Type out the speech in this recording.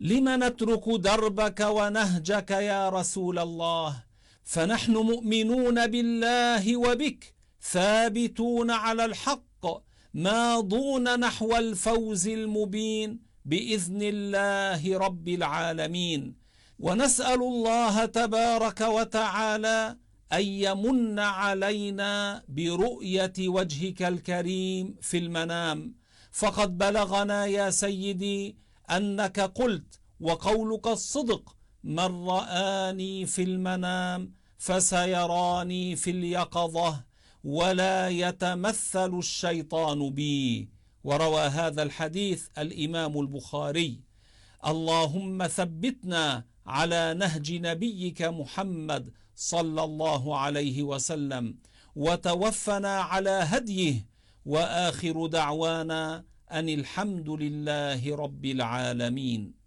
لم نترك دربك ونهجك يا رسول الله؟ فنحن مؤمنون بالله وبك، ثابتون على الحق، ماضون نحو الفوز المبين بإذن الله رب العالمين. ونسأل الله تبارك وتعالى أن يمن علينا برؤية وجهك الكريم في المنام، فقد بلغنا يا سيدي أنك قلت وقولك الصدق: من رآني في المنام فسيراني في اليقظة ولا يتمثل الشيطان بي. وروى هذا الحديث الإمام البخاري. اللهم ثبتنا على نهج نبيك محمد صلى الله عليه وسلم، وتوفنا على هديه، وآخر دعوانا أن الحمد لله رب العالمين.